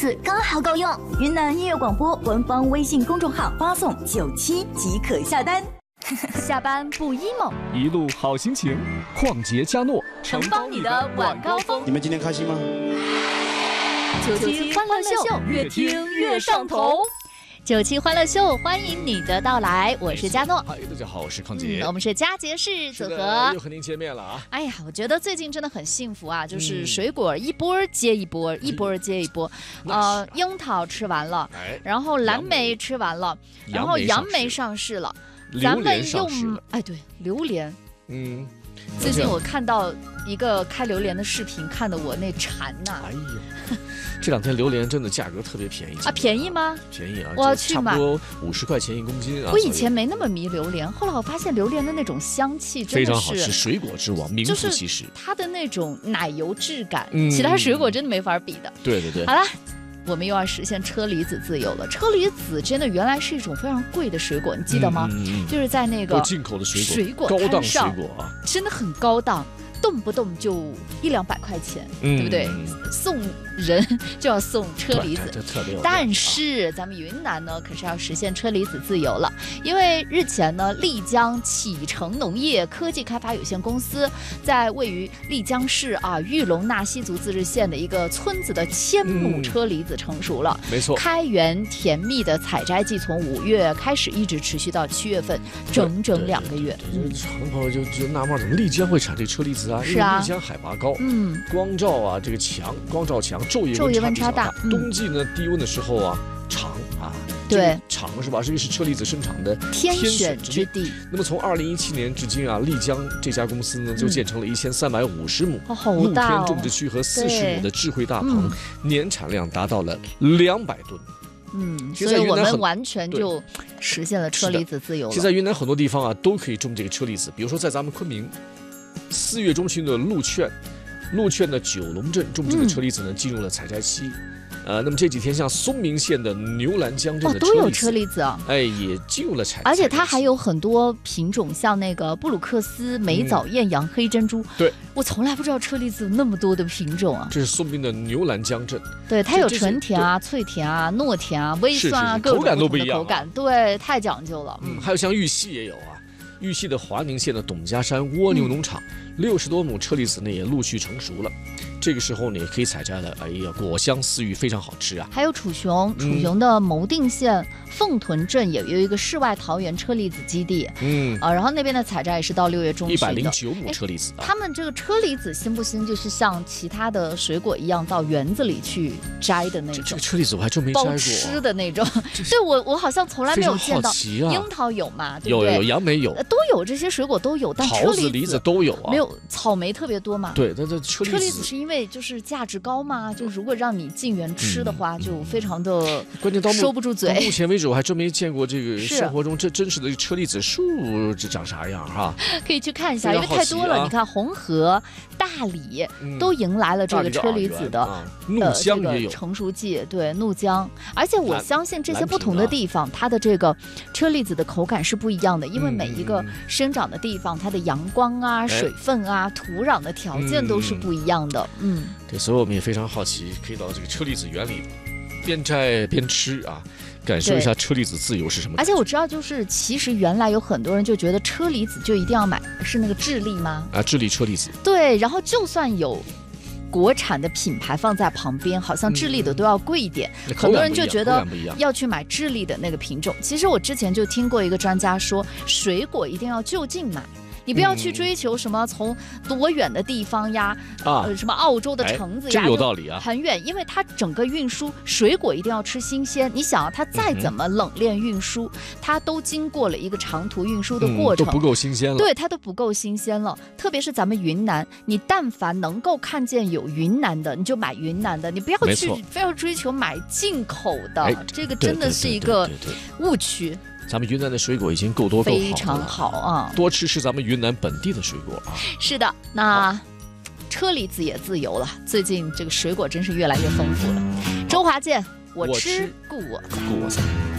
次刚好够用。云南音乐广播官方微信公众号发送97即可下单。 下班不 emo， 一路好心情，旷杰嘉诺承包你的晚高峰。 你们今天开心吗 ？97欢乐秀，越听越上头。97欢乐秀，欢迎你的到来，我是嘉诺。 嗨，大家好，我是康杰。 我们是佳节式组合， 又和您见面了啊！ 哎呀，我觉得最近真的很幸福啊，就是水果一波接一波，一波接一波。樱桃吃完了，然后蓝莓吃完了，然后杨梅上市了，咱们用对榴莲，最近我看到一个开榴莲的视频，看得我那馋呐！ 哎呦，这两天榴莲真的价格特别便宜啊！便宜吗？ 便宜啊！ 我要去买， 差不多50块钱1公斤啊！ 我以前没那么迷榴莲，后来我发现榴莲的那种香气真的是非常好吃，水果之王，名副其实。 它的那种奶油质感，其他水果真的没法比的。 对对对。 好了。我们又要实现车厘子自由了。车厘子真的原来是一种非常贵的水果，你记得吗？就是在那个进口的水果高档水果啊， 真的很高档，动不动就100-200块钱，对不对？送人就要送车厘子，但是咱们云南呢，可是要实现车厘子自由了，因为日前呢，丽江启程农业科技开发有限公司在位于丽江市玉龙纳西族自治县的一个村子的1000亩车厘子成熟了， 没错， 开园甜蜜的采摘季从5月开始，一直持续到7月份，整整2个月。 很多朋友就纳闷，怎么丽江会产这车厘子啊？ 是啊， 丽江海拔高，光照啊这个强，光照强，昼夜温差大。冬季呢低温的时候啊长啊， 对， 长是吧？这个是车厘子生产的天选之地。 那么从2017年至今啊，丽江这家公司呢就建成了1350亩露天种植区和40亩的智慧大棚，年产量达到了200吨。 所以我们完全就实现了车厘子自由了。 现在云南很多地方啊都可以种这个车厘子，比如说在咱们昆明4月中旬的鹿劝的九龙镇种植的车厘子呢进入了采摘期。那么这几天像松明县的牛栏江镇的都有车厘子啊， 也进入了采摘， 而且它还有很多品种，像那个布鲁克斯、美枣、艳阳、黑珍珠。 对， 我从来不知道车厘子有那么多的品种啊。 这是松明的牛栏江镇， 对，它有纯甜啊、脆甜啊、糯甜啊、微酸啊，各种口感都不一样， 口感对，太讲究了。 还有像玉溪也有啊。玉溪的华宁县的董家山蜗牛农场，60多亩车厘子呢也陆续成熟了，这个时候呢也可以采摘了。哎呀，果香四溢，非常好吃啊！ 还有楚雄的牟定县凤屯镇也有一个世外桃源车厘子基地，然后那边的采摘也是到6月中旬的。 109亩车厘子， 他们这个车厘子新不新？就是像其他的水果一样，到园子里去摘的那种。 这个车厘子我还真没摘过， 包吃的那种。对，我好像从来没有见到。樱桃有嘛？对不对？ 有，杨梅有。 都有，这些水果都有，但桃子、梨子都有啊。 没有草莓特别多嘛？ 对，但这车厘子是因为就是价值高嘛，就如果让你进园吃的话，就非常的关键到收不住嘴。 到目前为止，我还真没见过这个生活中这真实的车厘子树这长啥样哈？ 可以去看一下，因为太多了。你看红河、大理都迎来了这个车厘子的怒江也有成熟季，对，怒江。而且我相信这些不同的地方，它的这个车厘子的口感是不一样的，因为每一个生长的地方，它的阳光啊、水分啊、土壤的条件都是不一样的。 对，所以我们也非常好奇，可以到这个车厘子园里边摘边吃啊，感受一下车厘子自由是什么。 而且我知道，就是其实原来有很多人就觉得车厘子就一定要买是那个智利吗？ 智利车厘子。 对，然后就算有国产的品牌放在旁边，好像智利的都要贵一点，很多人就觉得要去买智利的那个品种。其实我之前就听过一个专家说，水果一定要就近买。你不要去追求什么从多远的地方呀，什么澳洲的橙子呀， 这有道理啊， 很远，因为它整个运输水果一定要吃新鲜。你想啊，它再怎么冷链运输，它都经过了一个长途运输的过程， 都不够新鲜了。 对，它都不够新鲜了。特别是咱们云南，你但凡能够看见有云南的，你就买云南的，你不要去非要追求买进口的，这个真的是一个误区。 咱们云南的水果已经够多够好了， 非常好啊！ 多吃咱们云南本地的水果啊！ 是的，那车厘子也自由了。最近这个水果真是越来越丰富了。周华健，我吃故我在。